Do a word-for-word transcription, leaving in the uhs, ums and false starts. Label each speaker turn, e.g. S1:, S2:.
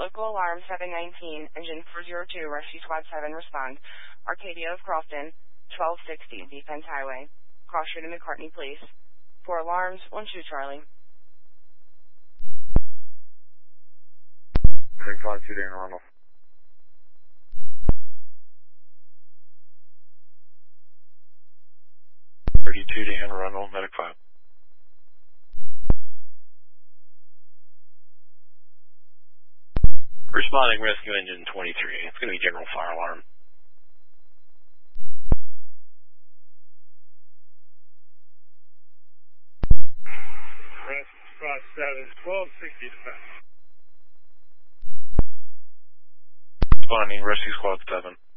S1: Local alarm seven nineteen, engine four zero two, Rescue Squad seven, respond. Arcadia of Crofton, twelve sixty, Defense Highway. Cross Street and McCartney, please. Four alarms, one two Charlie.
S2: Bring five two to Anne Arundel. thirty-two to Anne Arundel, Medic five. Responding rescue engine twenty-three. It's going to be general fire alarm. Rescue Squad seven, twelve sixty defense. Responding rescue squad seven.